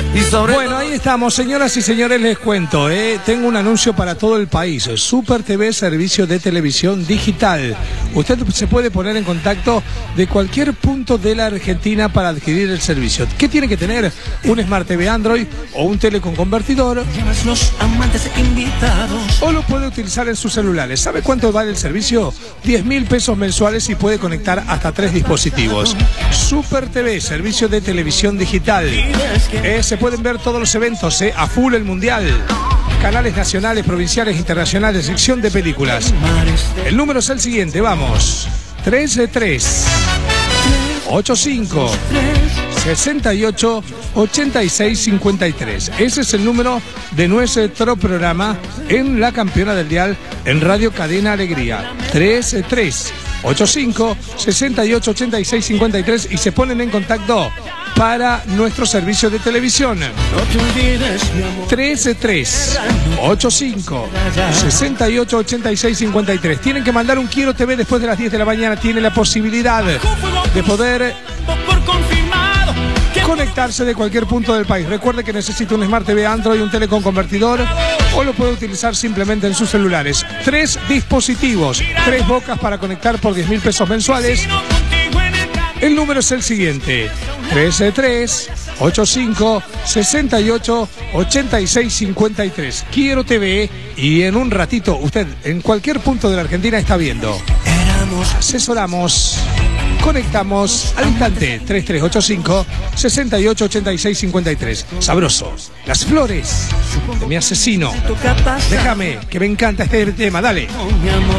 Bueno, ahí estamos, señoras y señores, les cuento, tengo un anuncio para todo el país. Super TV, servicio de televisión digital. Usted se puede poner en contacto de cualquier punto de la Argentina para adquirir el servicio. ¿Qué tiene que tener? Un Smart TV Android o un tele con convertidor. O lo puede utilizar en sus celulares. ¿Sabe cuánto vale el servicio? 10.000 pesos mensuales y puede conectar hasta 3 dispositivos. Super TV, servicio de televisión digital. Se pueden ver todos los eventos, a full el mundial. Canales nacionales, provinciales, internacionales, sección de películas. El número es el siguiente, vamos. 33 85 68 86 53. Ese es el número de nuestro programa en La Campeona del Dial en Radio Cadena Alegría. 33 85 68 86 53 y se ponen en contacto para nuestro servicio de televisión. 33 85 68 86 53. Tienen que mandar un Quiero TV después de las 10 de la mañana. Tiene la posibilidad de poder conectarse de cualquier punto del país. Recuerde que necesita un Smart TV Android, un tele con convertidor, o lo puede utilizar simplemente en sus celulares. 3 dispositivos, 3 bocas para conectar por 10.000 pesos mensuales. El número es el siguiente: 33 85 68 86 53. Quiero TV, y en un ratito usted en cualquier punto de la Argentina está viendo. Asesoramos, conectamos al instante. 3385 68 86 53. Sabroso. Las flores de mi asesino. Déjame, que me encanta este tema, dale.